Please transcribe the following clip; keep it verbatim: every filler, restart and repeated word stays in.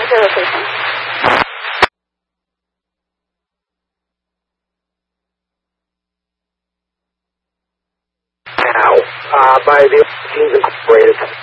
your location. Now, uh, by the Teams Incorporated.